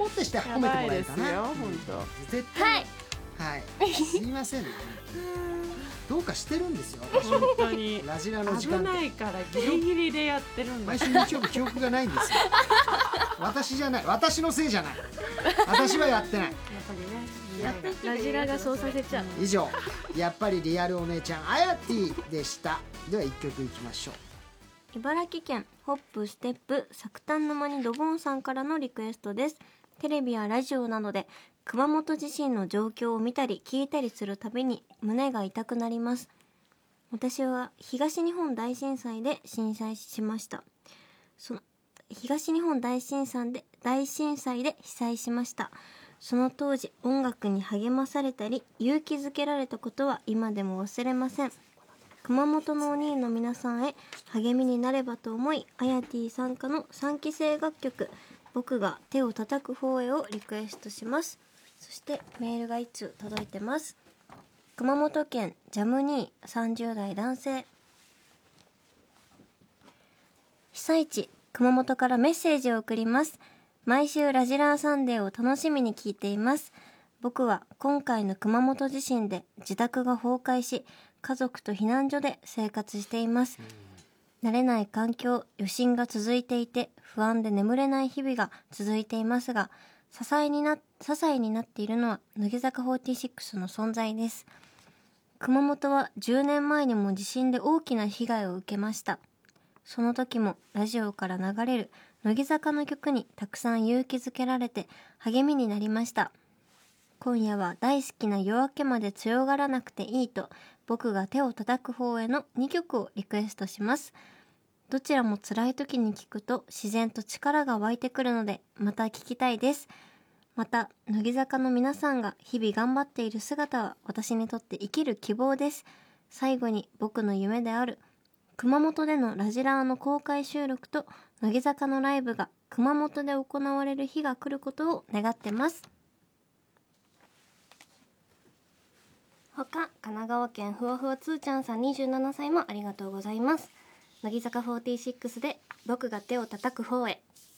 ってして褒めてもらえるかな。 やばいですよ本当。 絶対はいすいませんねどうかしてるんですよ私本当にラジラの時危間ないからギリギリでやってるんだ。 毎週日曜日記憶がないんですよ私じゃない、私のせいじゃない、私はやってない。 やっぱりね。 ラジラがそうさせちゃう。 以上やっぱりリアルお姉ちゃんあやてぃでした。では一曲いきましょう。 茨城県ホップステップ作誕の間にドボンさんからのリクエストです。テレビやラジオなどで熊本地震の状況を見たり聞いたりするたびに胸が痛くなります。私は東日本大震災で震災しました。東日本大震災で被災しました。その当時音楽に励まされたり勇気づけられたことは今でも忘れません。熊本のお兄の皆さんへ励みになればと思い、あやてぃ参加の3期生楽曲僕が手を叩く方へをリクエストします。そしてメールが1通届いてます。熊本県ジャムニー30代男性。被災地熊本からメッセージを送ります。毎週ラジラーサンデーを楽しみに聞いています。僕は今回の熊本地震で自宅が崩壊し、家族と避難所で生活しています。慣れない環境、余震が続いていて不安で眠れない日々が続いていますが、支えになっているのは乃木坂46の存在です。熊本は10年前にも地震で大きな被害を受けました。その時もラジオから流れる乃木坂の曲にたくさん勇気づけられて励みになりました。今夜は大好きな夜明けまで強がらなくていいと僕が手を叩く方への2曲をリクエストします。どちらも辛い時に聴くと自然と力が湧いてくるのでまた聴きたいです。また乃木坂の皆さんが日々頑張っている姿は私にとって生きる希望です。最後に僕の夢である熊本でのラジラーの公開収録と乃木坂のライブが熊本で行われる日が来ることを願ってます。他、神奈川県ふわふわつーちゃんさん27歳もありがとうございます。乃木坂46で僕が手を叩く方へ。